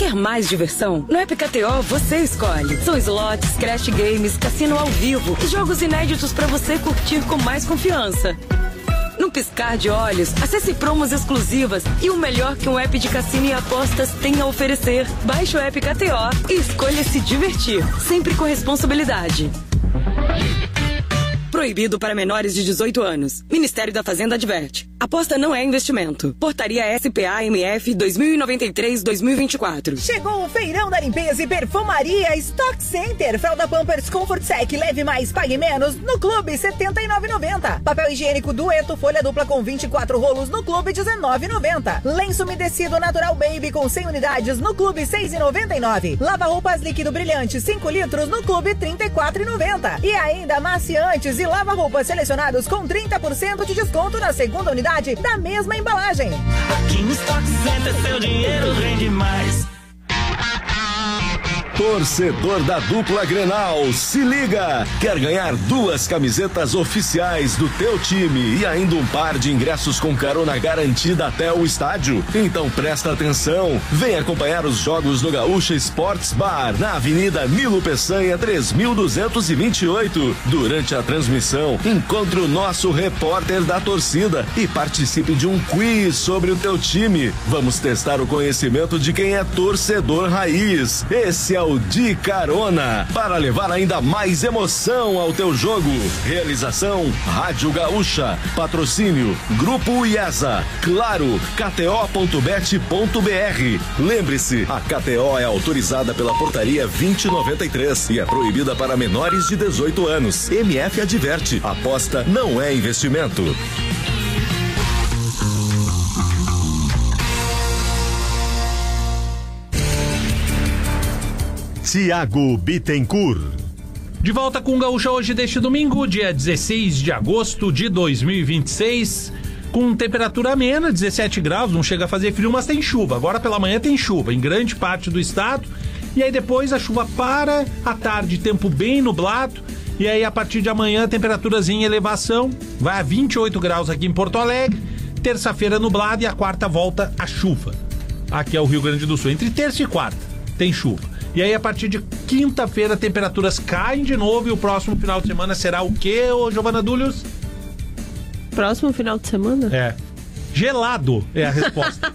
Quer mais diversão? No App KTO você escolhe. São slots, crash games, cassino ao vivo e jogos inéditos para você curtir com mais confiança. Num piscar de olhos, acesse promos exclusivas e o melhor que um app de cassino e apostas tem a oferecer. Baixe o App KTO e escolha se divertir, sempre com responsabilidade. Proibido para menores de 18 anos. Ministério da Fazenda adverte. Aposta não é investimento. Portaria SPA-MF 2093-2024. Chegou o Feirão da Limpeza e Perfumaria Stock Center. Fralda Pampers Comfort Sec, leve mais, pague menos. No Clube, R$ 79,90. Papel higiênico Dueto, folha dupla com 24 rolos. No Clube, R$ 19,90. Lenço umedecido Natural Baby com 100 unidades. No Clube, R$ 6,99. Lava-roupas líquido brilhante 5 litros. No Clube, R$ 34,90. E ainda amaciantes e lava-roupas selecionados com 30% de desconto na segunda unidade da mesma embalagem. Aqui no Stock Center seu dinheiro rende mais. Torcedor da dupla Grenal, se liga! Quer ganhar 2 camisetas oficiais do teu time e ainda um par de ingressos com carona garantida até o estádio? Então presta atenção! Vem acompanhar os jogos no Gaúcha Sports Bar, na Avenida Nilo Peçanha 3228. Durante a transmissão, encontre o nosso repórter da torcida e participe de um quiz sobre o teu time. Vamos testar o conhecimento de quem é torcedor raiz. Esse é o De Carona, para levar ainda mais emoção ao teu jogo. Realização Rádio Gaúcha, patrocínio Grupo IESA, claro, KTO.bet.br. Lembre-se, a KTO é autorizada pela portaria 2093 e é proibida para menores de 18 anos. MF adverte, aposta não é investimento. Tiago Bittencourt. De volta com o Gaúcha hoje deste domingo, dia 16 de agosto de 2026, com temperatura amena, 17 graus, não chega a fazer frio, mas tem chuva. Agora pela manhã tem chuva em grande parte do estado, e aí depois a chuva para, à tarde tempo bem nublado, e aí a partir de amanhã temperaturas em elevação, vai a 28 graus aqui em Porto Alegre, terça-feira nublado e a quarta volta a chuva. Aqui é o Rio Grande do Sul, entre terça e quarta tem chuva. E aí, a partir de quinta-feira, temperaturas caem de novo e o próximo final de semana será o quê, ô Giovana Dúlios? Próximo final de semana? É. Gelado é a resposta.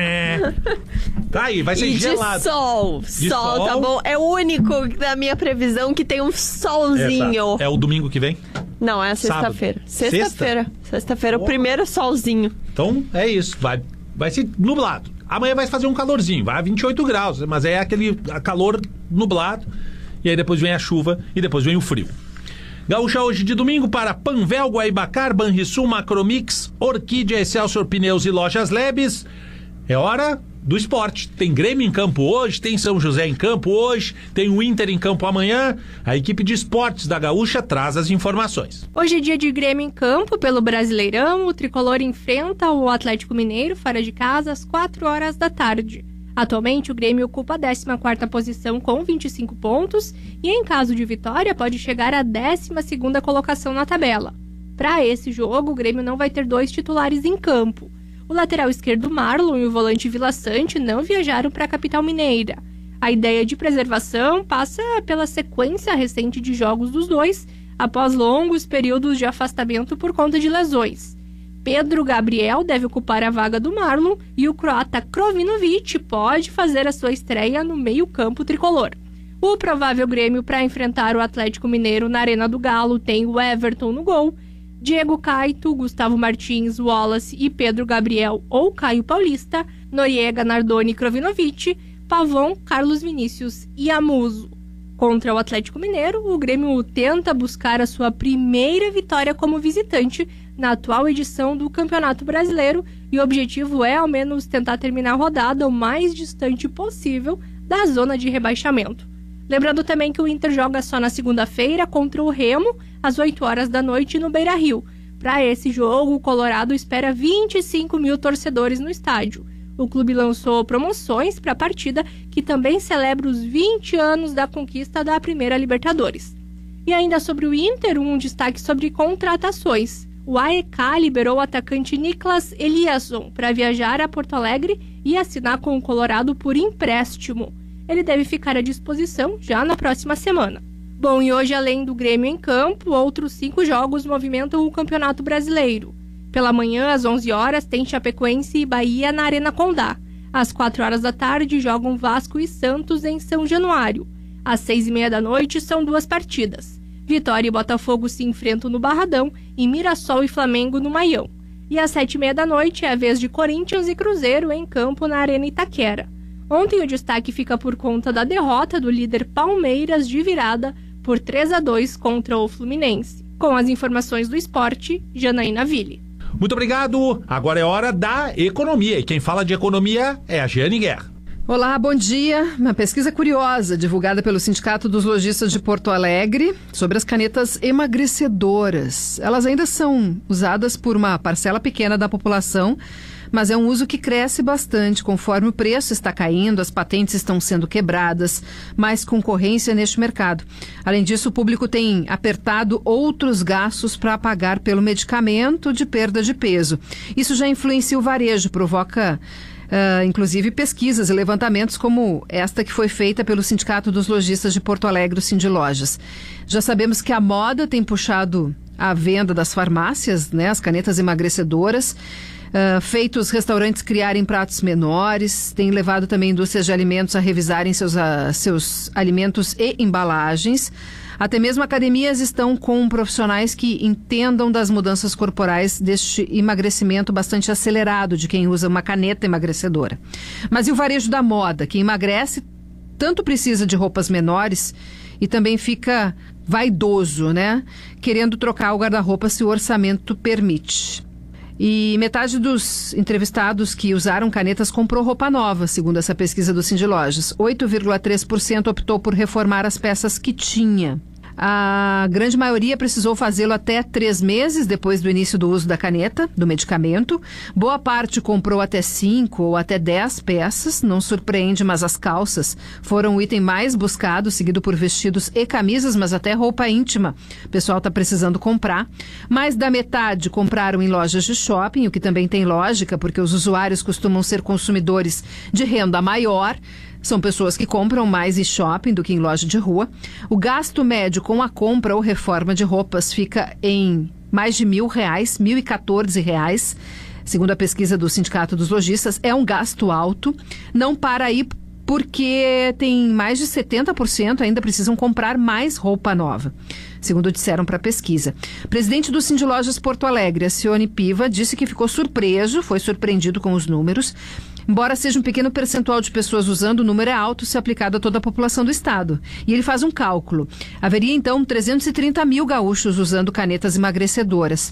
Tá aí, vai ser e gelado. Sol, tá bom. É o único da minha previsão que tem um solzinho. É o domingo que vem? Não, é a sexta-feira. Sexta-feira, o primeiro solzinho. Então, é isso. Vai ser nublado. Amanhã vai fazer um calorzinho, vai a 28 graus, mas é aquele calor nublado, e aí depois vem a chuva e depois vem o frio. Gaúcha hoje de domingo para Panvel, Guaibacar, Banrisul, Macromix, Orquídea, Excelsior Pneus e Lojas Lebes. É hora do esporte. Tem Grêmio em campo hoje, tem São José em campo hoje, tem o Inter em campo amanhã. A equipe de esportes da Gaúcha traz as informações. Hoje é dia de Grêmio em campo pelo Brasileirão. O tricolor enfrenta o Atlético Mineiro fora de casa às 4 horas da tarde. Atualmente, o Grêmio ocupa a 14ª posição com 25 pontos e, em caso de vitória, pode chegar à 12ª colocação na tabela. Para esse jogo, o Grêmio não vai ter 2 titulares em campo. O lateral esquerdo Marlon e o volante Vila Sante não viajaram para a capital mineira. A ideia de preservação passa pela sequência recente de jogos dos dois, após longos períodos de afastamento por conta de lesões. Pedro Gabriel deve ocupar a vaga do Marlon e o croata Krovinovic pode fazer a sua estreia no meio-campo tricolor. O provável Grêmio para enfrentar o Atlético Mineiro na Arena do Galo tem o Everton no gol, Diego Caito, Gustavo Martins, Wallace e Pedro Gabriel ou Caio Paulista, Noriega, Nardoni e Krovinovic, Pavon, Carlos Vinícius e Amuso. Contra o Atlético Mineiro, o Grêmio tenta buscar a sua primeira vitória como visitante na atual edição do Campeonato Brasileiro e o objetivo é ao menos tentar terminar a rodada o mais distante possível da zona de rebaixamento. Lembrando também que o Inter joga só na segunda-feira contra o Remo, às 8 horas da noite no Beira-Rio. Para esse jogo, o Colorado espera 25 mil torcedores no estádio. O clube lançou promoções para a partida, que também celebra os 20 anos da conquista da primeira Libertadores. E ainda sobre o Inter, um destaque sobre contratações. o AEK liberou o atacante Niklas Eliasson para viajar a Porto Alegre e assinar com o Colorado por empréstimo. Ele deve ficar à disposição já na próxima semana. Bom, e hoje, além do Grêmio em campo, outros 5 jogos movimentam o Campeonato Brasileiro. Pela manhã, às 11 horas, tem Chapecoense e Bahia na Arena Condá. Às 4 horas da tarde, jogam Vasco e Santos em São Januário. Às 6h30 da noite, são 2 partidas. Vitória e Botafogo se enfrentam no Barradão e Mirassol e Flamengo no Maião. E às 7h30 da noite é a vez de Corinthians e Cruzeiro em campo na Arena Itaquera. Ontem o destaque fica por conta da derrota do líder Palmeiras de virada por 3-2 contra o Fluminense. Com as informações do esporte, Janaína Ville. Muito obrigado. Agora é hora da economia. E quem fala de economia é a Jeane Guerra. Olá, bom dia. Uma pesquisa curiosa divulgada pelo Sindicato dos Lojistas de Porto Alegre sobre as canetas emagrecedoras. Elas ainda são usadas por uma parcela pequena da população, mas é um uso que cresce bastante conforme o preço está caindo, as patentes estão sendo quebradas, mais concorrência neste mercado. Além disso, o público tem apertado outros gastos para pagar pelo medicamento de perda de peso. Isso já influencia o varejo, provoca inclusive pesquisas e levantamentos como esta que foi feita pelo Sindicato dos Lojistas de Porto Alegre, o Sindilojas. Já sabemos que a moda tem puxado a venda das farmácias, né, as canetas emagrecedoras, feito os restaurantes criarem pratos menores, tem levado também indústrias de alimentos a revisarem seus alimentos e embalagens. Até mesmo academias estão com profissionais que entendam das mudanças corporais deste emagrecimento bastante acelerado de quem usa uma caneta emagrecedora. Mas e o varejo da moda? Quem emagrece tanto precisa de roupas menores e também fica vaidoso, né? Querendo trocar o guarda-roupa se o orçamento permite. E metade dos entrevistados que usaram canetas comprou roupa nova, segundo essa pesquisa do Sindilojas. 8,3% optou por reformar as peças que tinha. A grande maioria precisou fazê-lo até 3 meses depois do início do uso da caneta, do medicamento. Boa parte comprou até 5 ou até 10 peças. Não surpreende, mas as calças foram o item mais buscado, seguido por vestidos e camisas, mas até roupa íntima. O pessoal está precisando comprar. Mais da metade compraram em lojas de shopping, o que também tem lógica, porque os usuários costumam ser consumidores de renda maior. São pessoas que compram mais em shopping do que em loja de rua. O gasto médio com a compra ou reforma de roupas fica em mais de R$1.000, R$1.014. Segundo a pesquisa do Sindicato dos Lojistas, é um gasto alto. Não para aí porque tem mais de 70% ainda precisam comprar mais roupa nova, segundo disseram para a pesquisa. O presidente do Sindilojas Porto Alegre, Ercione Piva, disse que ficou foi surpreendido com os números. Embora seja um pequeno percentual de pessoas usando, o número é alto se aplicado a toda a população do estado. E ele faz um cálculo. Haveria, então, 330 mil gaúchos usando canetas emagrecedoras.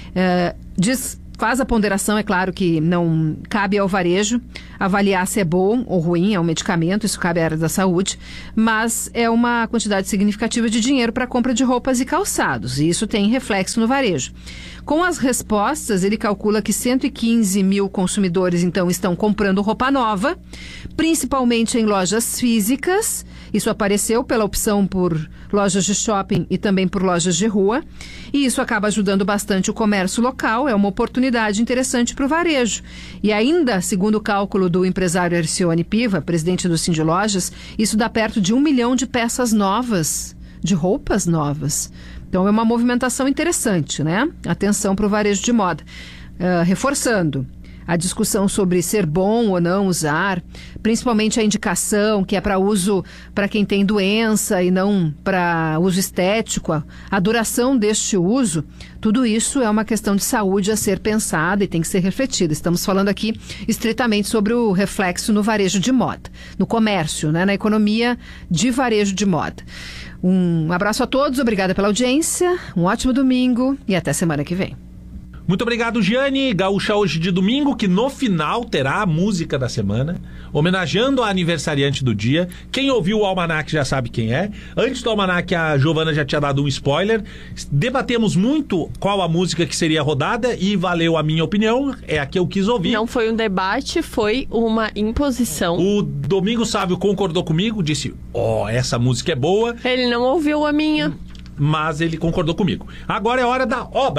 Faz a ponderação, é claro que não cabe ao varejo avaliar se é bom ou ruim, é um medicamento, isso cabe à área da saúde, mas é uma quantidade significativa de dinheiro para a compra de roupas e calçados, e isso tem reflexo no varejo. Com as respostas, ele calcula que 115 mil consumidores, então, estão comprando roupa nova, principalmente em lojas físicas. Isso apareceu pela opção por lojas de shopping e também por lojas de rua. E isso acaba ajudando bastante o comércio local, é uma oportunidade interessante para o varejo. E ainda, segundo o cálculo do empresário Ercione Piva, presidente do Sindilojas, isso dá perto de 1 milhão de peças novas, de roupas novas. Então é uma movimentação interessante, né? Atenção para o varejo de moda. Reforçando a discussão sobre ser bom ou não usar, principalmente a indicação que é para uso para quem tem doença e não para uso estético, a duração deste uso, tudo isso é uma questão de saúde a ser pensada e tem que ser refletida. Estamos falando aqui estritamente sobre o reflexo no varejo de moda, no comércio, né, na economia de varejo de moda. Um abraço a todos, obrigada pela audiência, um ótimo domingo e até semana que vem. Muito obrigado, Jeane. Gaúcha hoje de domingo, que no final terá a música da semana, homenageando a aniversariante do dia. Quem ouviu o Almanac já sabe quem é. Antes do Almanac, a Giovana já tinha dado um spoiler. Debatemos muito qual a música que seria rodada e valeu a minha opinião. É a que eu quis ouvir. Não foi um debate, foi uma imposição. O Domingos Sávio concordou comigo, disse, essa música é boa. Ele não ouviu a minha. Mas ele concordou comigo. Agora é hora da obra.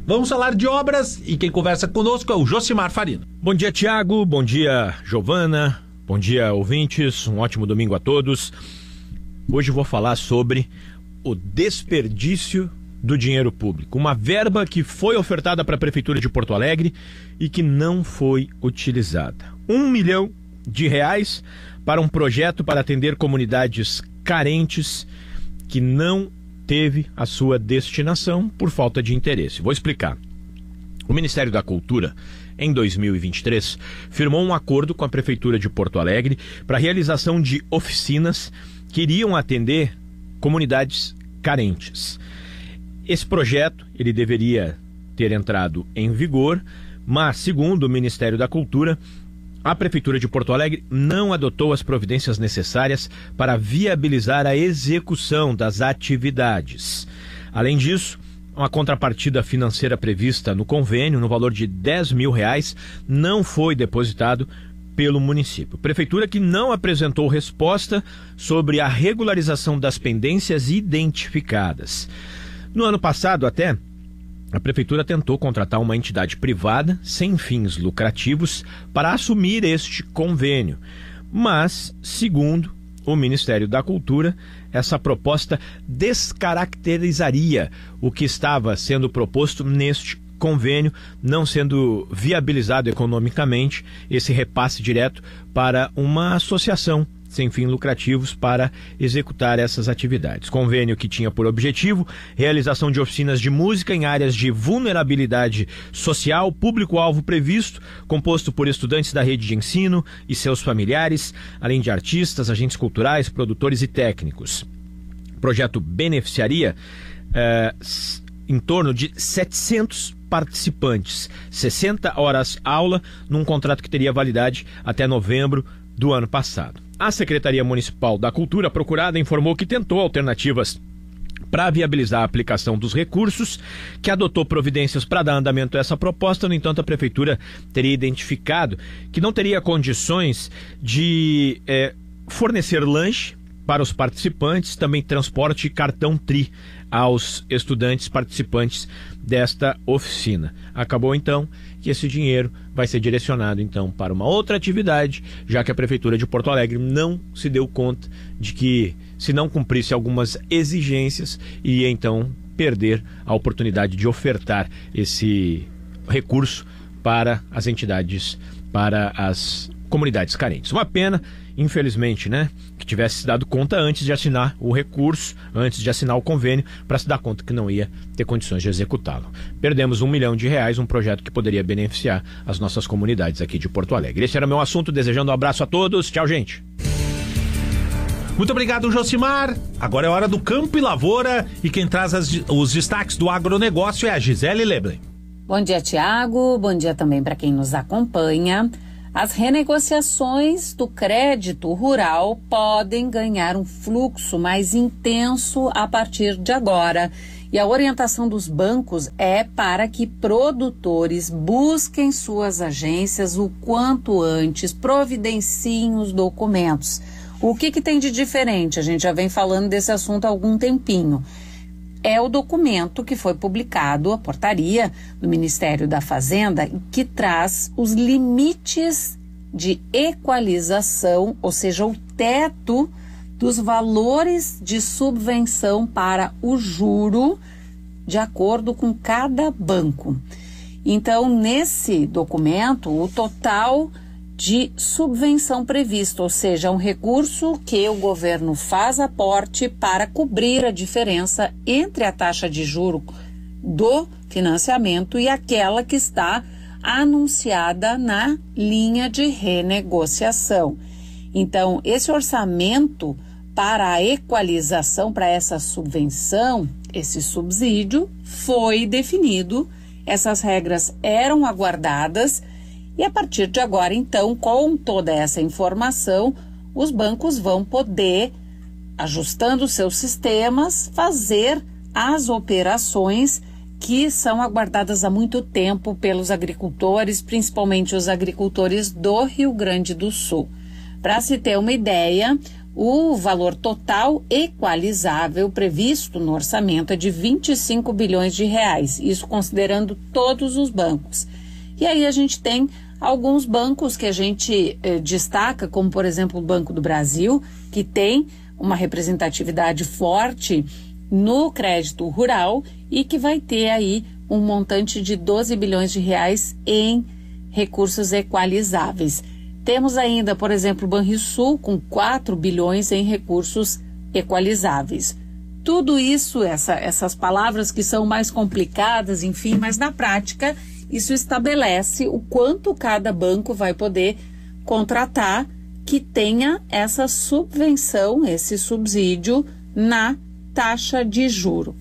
Vamos falar de obras e quem conversa conosco é o Josimar Farina. Bom dia, Tiago. Bom dia, Giovana. Bom dia, ouvintes. Um ótimo domingo a todos. Hoje vou falar sobre o desperdício do dinheiro público. Uma verba que foi ofertada para a Prefeitura de Porto Alegre e que não foi utilizada. R$1 milhão para um projeto para atender comunidades carentes que não teve a sua destinação por falta de interesse. Vou explicar. O Ministério da Cultura, em 2023, firmou um acordo com a Prefeitura de Porto Alegre para a realização de oficinas que iriam atender comunidades carentes. Esse projeto ele deveria ter entrado em vigor, mas, segundo o Ministério da Cultura, a Prefeitura de Porto Alegre não adotou as providências necessárias para viabilizar a execução das atividades. Além disso, uma contrapartida financeira prevista no convênio, no valor de R$10 mil, não foi depositado pelo município. Prefeitura que não apresentou resposta sobre a regularização das pendências identificadas. No ano passado, até, a Prefeitura tentou contratar uma entidade privada, sem fins lucrativos, para assumir este convênio. Mas, segundo o Ministério da Cultura, essa proposta descaracterizaria o que estava sendo proposto neste convênio, não sendo viabilizado economicamente esse repasse direto para uma associação sem fins lucrativos para executar essas atividades. Convênio que tinha por objetivo realização de oficinas de música em áreas de vulnerabilidade social, público-alvo previsto, composto por estudantes da rede de ensino e seus familiares, além de artistas, agentes culturais, produtores e técnicos. O projeto beneficiaria em torno de 700 participantes, 60 horas aula, num contrato que teria validade até novembro do ano passado. A Secretaria Municipal da Cultura, procurada, informou que tentou alternativas para viabilizar a aplicação dos recursos, que adotou providências para dar andamento a essa proposta. No entanto, a Prefeitura teria identificado que não teria condições de fornecer lanche para os participantes, também transporte e cartão TRI aos estudantes participantes desta oficina. Acabou então que esse dinheiro vai ser direcionado então para uma outra atividade, já que a Prefeitura de Porto Alegre não se deu conta de que, se não cumprisse algumas exigências, iria então perder a oportunidade de ofertar esse recurso para as entidades, para as comunidades carentes. Uma pena, infelizmente, né, que tivesse se dado conta antes de assinar o recurso, antes de assinar o convênio, para se dar conta que não ia ter condições de executá-lo. Perdemos R$1 milhão, um projeto que poderia beneficiar as nossas comunidades aqui de Porto Alegre. Esse era o meu assunto, desejando um abraço a todos. Tchau, gente. Muito obrigado, Josimar. Agora é hora do Campo e Lavoura e quem traz os destaques do agronegócio é a Gisele Leblin. Bom dia, Tiago. Bom dia também para quem nos acompanha. As renegociações do crédito rural podem ganhar um fluxo mais intenso a partir de agora. E a orientação dos bancos é para que produtores busquem suas agências o quanto antes, providenciem os documentos. O que tem de diferente? A gente já vem falando desse assunto há algum tempinho. É o documento que foi publicado, a portaria do Ministério da Fazenda, que traz os limites de equalização, ou seja, o teto dos valores de subvenção para o juro, de acordo com cada banco. Então, nesse documento, o total de subvenção previsto, ou seja, um recurso que o governo faz aporte para cobrir a diferença entre a taxa de juro do financiamento e aquela que está anunciada na linha de renegociação. Então, esse orçamento para a equalização, para essa subvenção, esse subsídio, foi definido, essas regras eram aguardadas. E a partir de agora, então, com toda essa informação, os bancos vão poder, ajustando seus sistemas, fazer as operações que são aguardadas há muito tempo pelos agricultores, principalmente os agricultores do Rio Grande do Sul. Para se ter uma ideia, o valor total equalizável previsto no orçamento é de 25 bilhões de reais, isso considerando todos os bancos. E aí a gente tem alguns bancos que a gente destaca, como por exemplo o Banco do Brasil, que tem uma representatividade forte no crédito rural e que vai ter aí um montante de 12 bilhões de reais em recursos equalizáveis. Temos ainda, por exemplo, o Banrisul com 4 bilhões em recursos equalizáveis. Tudo isso, essas palavras que são mais complicadas, enfim, mas na prática isso estabelece o quanto cada banco vai poder contratar que tenha essa subvenção, esse subsídio na taxa de juro.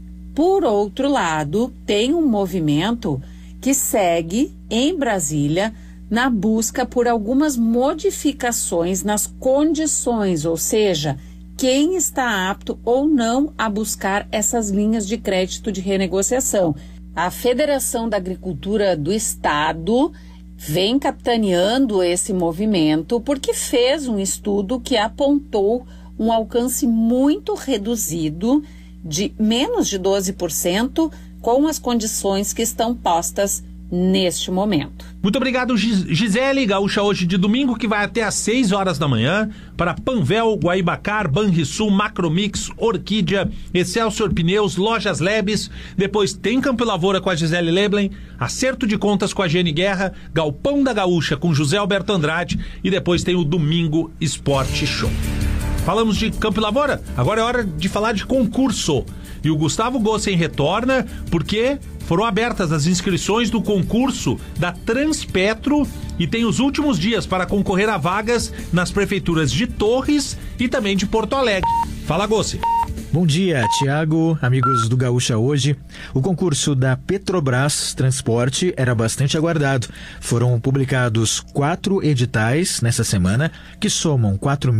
Por outro lado, tem um movimento que segue em Brasília na busca por algumas modificações nas condições, ou seja, quem está apto ou não a buscar essas linhas de crédito de renegociação. A Federação da Agricultura do Estado vem capitaneando esse movimento porque fez um estudo que apontou um alcance muito reduzido de menos de 12% com as condições que estão postas neste momento. Muito obrigado, Gisele. Gaúcha hoje de domingo, que vai até às 6 horas da manhã para Panvel, Guaibacar, Banrisul, Macromix, Orquídea, Excelsior Pneus, Lojas Lebes. Depois tem Campo Lavoura com a Gisele Leblen, Acerto de Contas com a Gene Guerra, Galpão da Gaúcha com José Alberto Andrade e depois tem o Domingo Esporte Show. Falamos de Campo e Lavoura, agora é hora de falar de concurso. E o Gustavo Gossen retorna porque foram abertas as inscrições do concurso da Transpetro e tem os últimos dias para concorrer a vagas nas prefeituras de Torres e também de Porto Alegre. Fala, Gossen. Bom dia, Tiago, amigos do Gaúcha hoje. O concurso da Petrobras Transporte era bastante aguardado. Foram publicados 4 editais nessa semana, que somam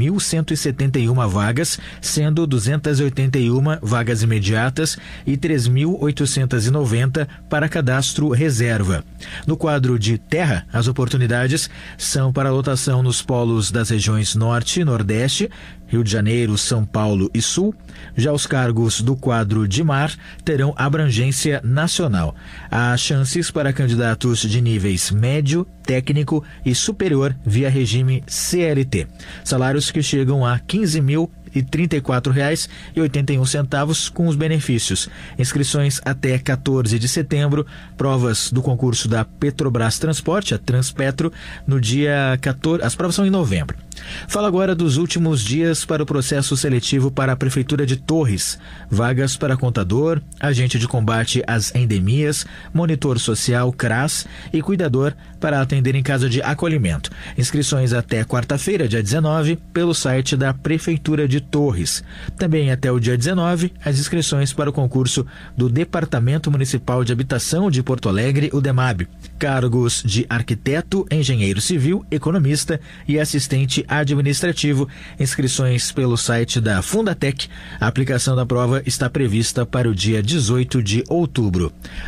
4.171 vagas, sendo 281 vagas imediatas e 3.890 para cadastro reserva. No quadro de terra, as oportunidades são para lotação nos polos das regiões Norte e Nordeste, Rio de Janeiro, São Paulo e Sul. Já os cargos do quadro de mar terão abrangência nacional. Há chances para candidatos de níveis médio, técnico e superior via regime CLT. Salários que chegam a R$ 15.034,81 com os benefícios. Inscrições até 14 de setembro. Provas do concurso da Petrobras Transporte, a Transpetro, no dia 14. As provas são em novembro. Fala agora dos últimos dias para o processo seletivo para a Prefeitura de Torres. Vagas para contador, agente de combate às endemias, monitor social CRAS e cuidador para atender em casa de acolhimento. Inscrições até quarta-feira, dia 19, pelo site da Prefeitura de Torres. Também até o dia 19, as inscrições para o concurso do Departamento Municipal de Habitação de Porto Alegre, o DEMAB. Cargos de arquiteto, engenheiro civil, economista e assistente administrativo. Inscrições pelo site da Fundatec. A aplicação da prova está prevista para o dia 18 de outubro.